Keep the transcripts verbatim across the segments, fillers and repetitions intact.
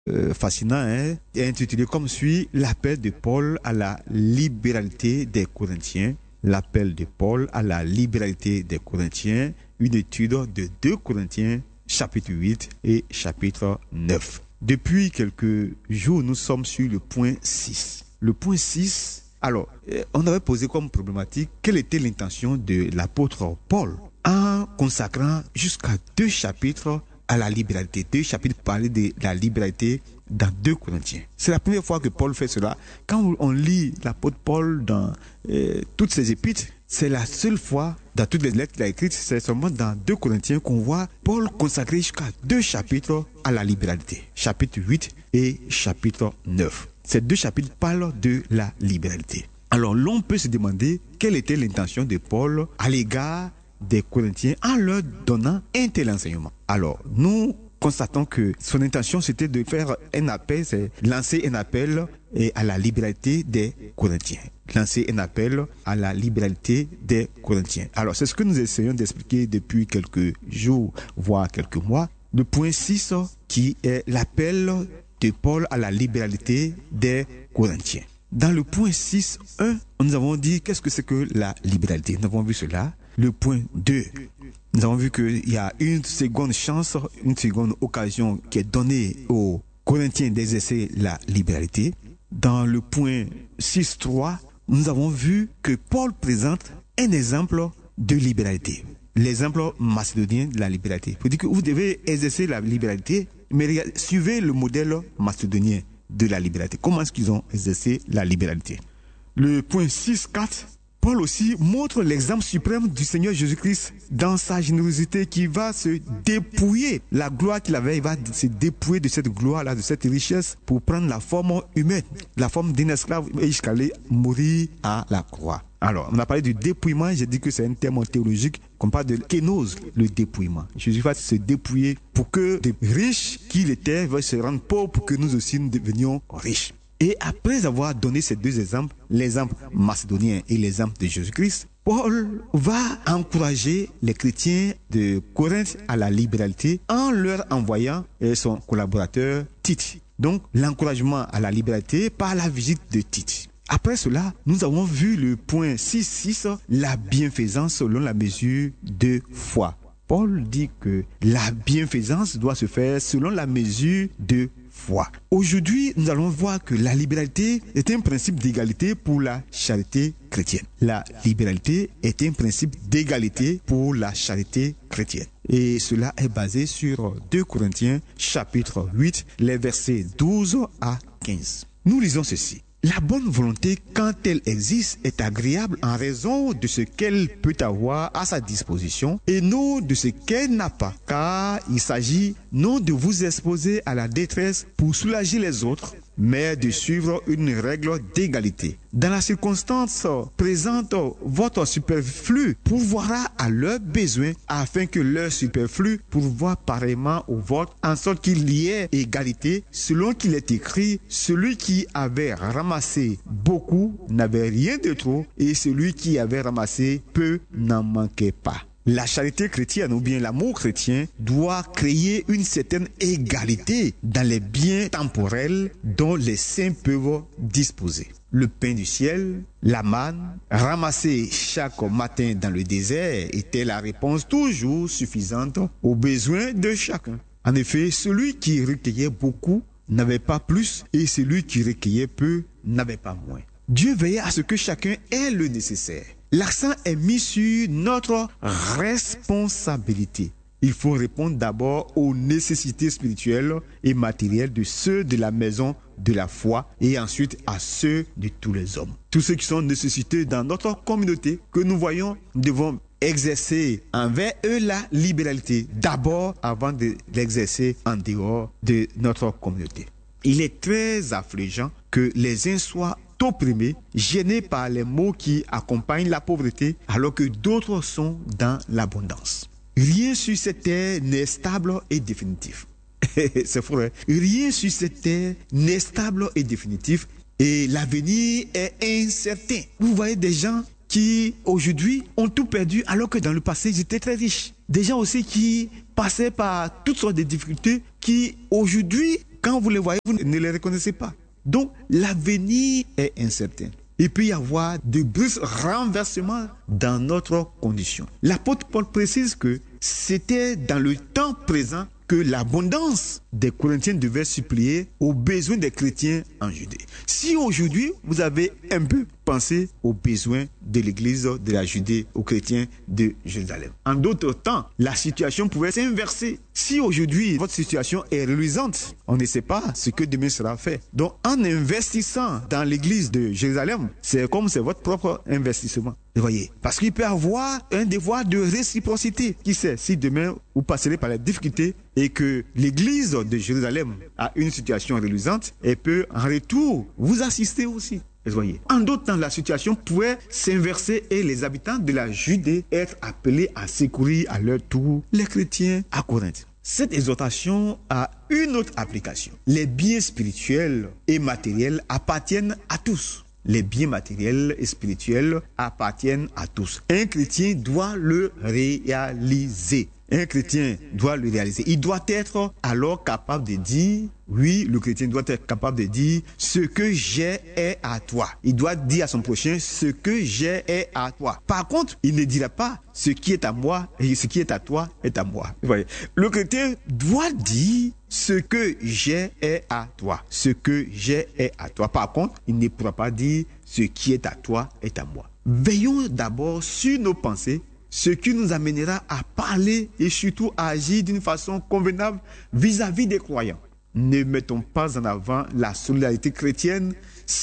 euh, fascinant, hein, est intitulé comme suit: L'appel de Paul à la libéralité des Corinthiens. L'appel de Paul à la libéralité des Corinthiens. Une étude de deux Corinthiens, chapitre huit et chapitre neuf. Depuis quelques jours, nous sommes sur le point six. Le point six, alors, on avait posé comme problématique quelle était l'intention de l'apôtre Paul en consacrant jusqu'à deux chapitres à la libéralité. Deux chapitres pour parler de la libéralité dans deux Corinthiens. C'est la première fois que Paul fait cela. Quand on lit l'apôtre Paul dans euh, toutes ses épîtres, c'est la seule fois dans toutes les lettres qu'il a écrites, c'est seulement dans deux Corinthiens qu'on voit Paul consacrer jusqu'à deux chapitres à la libéralité. Chapitre huit et chapitre neuf. Ces deux chapitres parlent de la libéralité. Alors l'on peut se demander quelle était l'intention de Paul à l'égard des Corinthiens en leur donnant un tel enseignement. Alors, nous constatons que son intention, c'était de faire un appel, c'est lancer un appel à la libéralité des Corinthiens. Lancer un appel à la libéralité des Corinthiens. Alors, c'est ce que nous essayons d'expliquer depuis quelques jours, voire quelques mois. Le point six, qui est l'appel de Paul à la libéralité des Corinthiens. Dans le point six un, nous avons dit qu'est-ce que c'est que la libéralité. Nous avons vu cela. Le point deux, nous avons vu qu'il y a une seconde chance, une seconde occasion qui est donnée aux Corinthiens d'exercer la libéralité. Dans le point six trois, nous avons vu que Paul présente un exemple de libéralité. L'exemple macédonien de la libéralité. Il faut dire que vous devez exercer la libéralité, mais regardez, suivez le modèle macédonien de la libéralité. Comment est-ce qu'ils ont exercé la libéralité? Le point six quatre, Paul aussi montre l'exemple suprême du Seigneur Jésus-Christ dans sa générosité qui va se dépouiller. La gloire qu'il avait, il va se dépouiller de cette gloire-là, de cette richesse pour prendre la forme humaine, la forme d'un esclave et jusqu'à aller mourir à la croix. Alors, on a parlé du dépouillement, j'ai dit que c'est un terme théologique, qu'on parle de kénose, le dépouillement. Jésus va se dépouiller pour que les riches qu'il était veuillent se rendre pauvres pour que nous aussi nous devenions riches. Et après avoir donné ces deux exemples, l'exemple macédonien et l'exemple de Jésus-Christ, Paul va encourager les chrétiens de Corinthe à la libéralité en leur envoyant son collaborateur Tite. Donc, l'encouragement à la libéralité par la visite de Tite. Après cela, nous avons vu le point six six, la bienfaisance selon la mesure de foi. Paul dit que la bienfaisance doit se faire selon la mesure de foi. Aujourd'hui, nous allons voir que la libéralité est un principe d'égalité pour la charité chrétienne. La libéralité est un principe d'égalité pour la charité chrétienne. Et cela est basé sur deux Corinthiens chapitre huit, les versets douze à quinze. Nous lisons ceci. La bonne volonté, quand elle existe, est agréable en raison de ce qu'elle peut avoir à sa disposition et non de ce qu'elle n'a pas. Car il s'agit non de vous exposer à la détresse pour soulager les autres, mais de suivre une règle d'égalité. Dans la circonstance présente, votre superflu pourvoira à leurs besoins afin que leur superflu pourvoie pareillement au vôtre, en sorte qu'il y ait égalité, selon qu'il est écrit, celui qui avait ramassé beaucoup n'avait rien de trop, et celui qui avait ramassé peu n'en manquait pas. La charité chrétienne ou bien l'amour chrétien doit créer une certaine égalité dans les biens temporels dont les saints peuvent disposer. Le pain du ciel, la manne, ramassée chaque matin dans le désert, était la réponse toujours suffisante aux besoins de chacun. En effet, celui qui recueillait beaucoup n'avait pas plus et celui qui recueillait peu n'avait pas moins. Dieu veillait à ce que chacun ait le nécessaire. L'accent est mis sur notre responsabilité. Il faut répondre d'abord aux nécessités spirituelles et matérielles de ceux de la maison de la foi et ensuite à ceux de tous les hommes. Tous ceux qui sont nécessités dans notre communauté que nous voyons, nous devons exercer envers eux la libéralité d'abord avant de l'exercer en dehors de notre communauté. Il est très affligeant que les uns soient opprimés, gênés par les maux qui accompagnent la pauvreté, alors que d'autres sont dans l'abondance. Rien sur cette terre n'est stable et définitif. C'est vrai. Rien sur cette terre n'est stable et définitif, et l'avenir est incertain. Vous voyez des gens qui, aujourd'hui, ont tout perdu, alors que dans le passé, ils étaient très riches. Des gens aussi qui passaient par toutes sortes de difficultés, qui, aujourd'hui, quand vous les voyez, vous ne les reconnaissez pas. Donc, l'avenir est incertain. Il peut y avoir de brusques renversements dans notre condition. L'apôtre Paul précise que c'était dans le temps présent que l'abondance des Corinthiens devait supplier aux besoins des chrétiens en Judée. Si aujourd'hui, vous avez un peu pensé aux besoins de l'église de la Judée, aux chrétiens de Jérusalem. En d'autres temps, la situation pouvait s'inverser. Si aujourd'hui, votre situation est reluisante, on ne sait pas ce que demain sera fait. Donc, en investissant dans l'église de Jérusalem, c'est comme c'est votre propre investissement. Vous voyez, parce qu'il peut y avoir un devoir de réciprocité. Qui sait, si demain vous passerez par la difficulté et que l'église de Jérusalem a une situation reluisante, elle peut en retour vous assister aussi. Vous voyez, en d'autres temps, la situation pouvait s'inverser et les habitants de la Judée être appelés à secourir à leur tour les chrétiens à Corinthe. Cette exhortation a une autre application. Les biens spirituels et matériels appartiennent à tous. Les biens matériels et spirituels appartiennent à tous. Un chrétien doit le réaliser. Un chrétien doit le réaliser. Il doit être alors capable de dire, oui, le chrétien doit être capable de dire, ce que j'ai est à toi. Il doit dire à son prochain, ce que j'ai est à toi. Par contre, il ne dira pas, ce qui est à moi et ce qui est à toi est à moi. Vous voyez, le chrétien doit dire, ce que j'ai est à toi. Ce que j'ai est à toi. Par contre, il ne pourra pas dire, ce qui est à toi est à moi. Veillons d'abord sur nos pensées, ce qui nous amènera à parler et surtout à agir d'une façon convenable vis-à-vis des croyants. Ne mettons pas en avant la solidarité chrétienne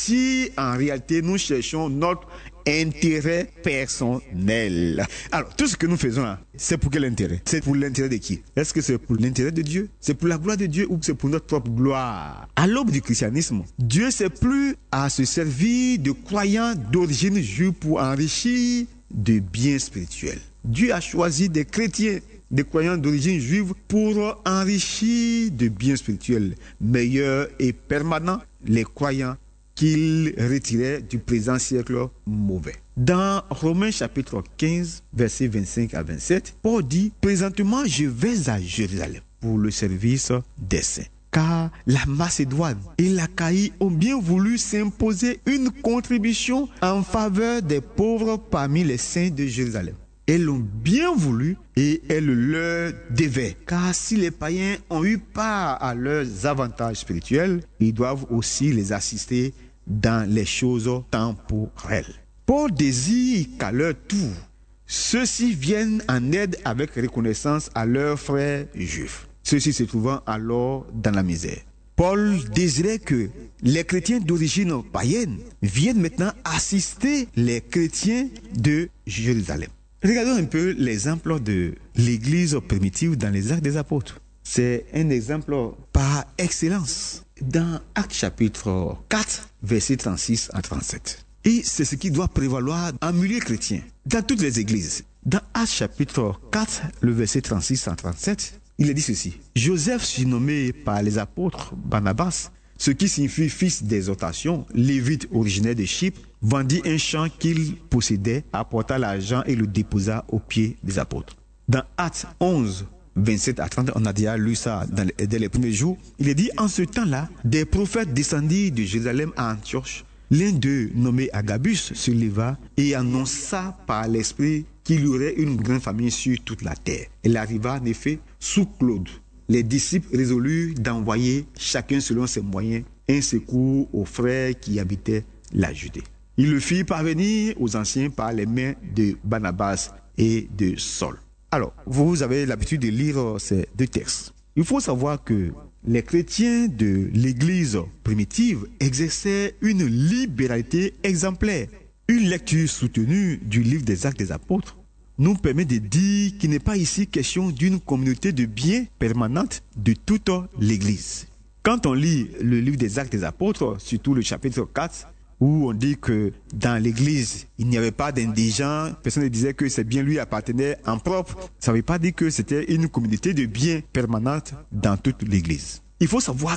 si en réalité nous cherchons notre intérêt personnel. Alors, tout ce que nous faisons là, c'est pour quel intérêt? C'est pour l'intérêt de qui? Est-ce que c'est pour l'intérêt de Dieu? C'est pour la gloire de Dieu ou c'est pour notre propre gloire? À l'aube du christianisme, Dieu s'est plu à se servir de croyants d'origine juive pour enrichir de biens spirituels. Dieu a choisi des chrétiens, des croyants d'origine juive pour enrichir de biens spirituels meilleurs et permanents les croyants qu'il retirait du présent siècle mauvais. Dans Romains chapitre quinze, versets vingt-cinq à vingt-sept, Paul dit « Présentement, je vais à Jérusalem pour le service des saints. Car la Macédoine et l'Achaïe ont bien voulu s'imposer une contribution en faveur des pauvres parmi les saints de Jérusalem. Elles l'ont bien voulu et elles leur devaient. Car si les païens ont eu part à leurs avantages spirituels, ils doivent aussi les assister dans les choses temporelles. Paul désire qu'à leur tour, ceux-ci viennent en aide avec reconnaissance à leurs frères juifs, ceux-ci se trouvant alors dans la misère. Paul désirait que les chrétiens d'origine païenne viennent maintenant assister les chrétiens de Jérusalem. Regardons un peu l'exemple de l'église primitive dans les Actes des Apôtres. C'est un exemple par excellence. Dans Actes chapitre quatre, versets trente-six à trente-sept. Et c'est ce qui doit prévaloir en milieu chrétien, dans toutes les églises. Dans Actes chapitre quatre, le verset trente-six à trente-sept, il est dit ceci. Joseph, surnommé par les apôtres Barnabas, ce qui signifie fils d'exhortation, lévite originaire de Chypre, vendit un champ qu'il possédait, apporta l'argent et le déposa aux pieds des apôtres. Dans Actes onze, vingt-sept à trente, on a déjà lu ça dans les, dès les premiers jours. Il est dit, en ce temps-là, des prophètes descendirent de Jérusalem à Antioche. L'un d'eux, nommé Agabus, se leva et annonça par l'esprit qu'il y aurait une grande famine sur toute la terre. Elle arriva en effet sous Claude. Les disciples résolurent d'envoyer, chacun selon ses moyens, un secours aux frères qui habitaient la Judée. Ils le firent parvenir aux anciens par les mains de Barnabas et de Saul. Alors, vous avez l'habitude de lire ces deux textes. Il faut savoir que les chrétiens de l'église primitive exerçaient une libéralité exemplaire. Une lecture soutenue du livre des Actes des Apôtres nous permet de dire qu'il n'est pas ici question d'une communauté de biens permanente de toute l'église. Quand on lit le livre des Actes des Apôtres, surtout le chapitre quatre, où on dit que dans l'église, il n'y avait pas d'indigents, personne ne disait que ces biens lui appartenaient en propre. Ça ne veut pas dire que c'était une communauté de biens permanente dans toute l'église. Il faut savoir que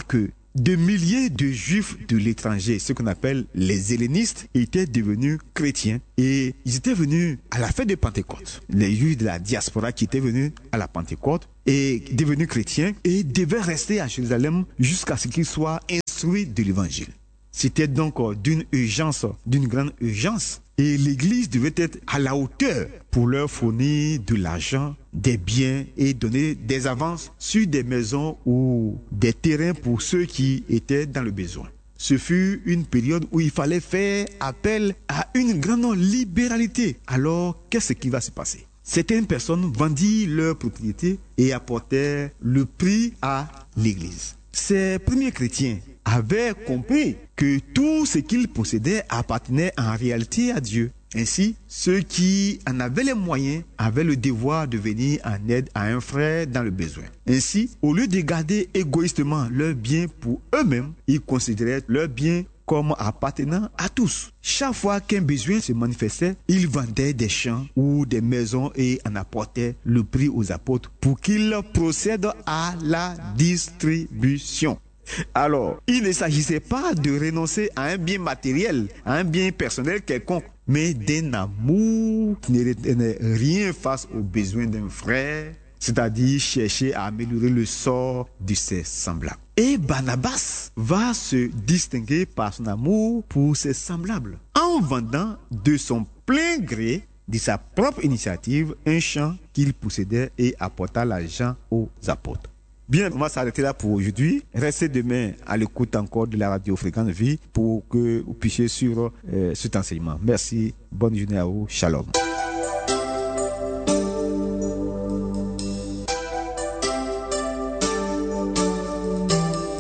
de milliers de juifs de l'étranger, ce qu'on appelle les hellénistes, étaient devenus chrétiens et ils étaient venus à la fête de Pentecôte. Les juifs de la diaspora qui étaient venus à la Pentecôte et devenus chrétiens et devaient rester à Jérusalem jusqu'à ce qu'ils soient instruits de l'évangile. C'était donc d'une urgence, d'une grande urgence. Et l'Église devait être à la hauteur pour leur fournir de l'argent, des biens et donner des avances sur des maisons ou des terrains pour ceux qui étaient dans le besoin. Ce fut une période où il fallait faire appel à une grande libéralité. Alors, qu'est-ce qui va se passer? Certaines personnes vendirent leurs propriétés et apportèrent le prix à l'Église. Ces premiers chrétiens avaient compris que tout ce qu'ils possédaient appartenait en réalité à Dieu. Ainsi, ceux qui en avaient les moyens avaient le devoir de venir en aide à un frère dans le besoin. Ainsi, au lieu de garder égoïstement leurs biens pour eux-mêmes, ils considéraient leurs biens comme appartenant à tous. Chaque fois qu'un besoin se manifestait, ils vendaient des champs ou des maisons et en apportaient le prix aux apôtres pour qu'ils procèdent à la distribution. Alors, il ne s'agissait pas de renoncer à un bien matériel, à un bien personnel quelconque, mais d'un amour qui ne retenait rien face aux besoins d'un frère, c'est-à-dire chercher à améliorer le sort de ses semblables. Et Barnabas va se distinguer par son amour pour ses semblables, en vendant de son plein gré, de sa propre initiative, un champ qu'il possédait et apporta l'argent aux apôtres. Bien, on va s'arrêter là pour aujourd'hui. Restez demain à l'écoute encore de la radio Fréquence Vie pour que vous puissiez suivre euh, cet enseignement. Merci, bonne journée à vous, shalom.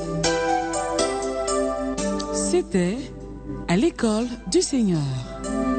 C'était à l'école du Seigneur.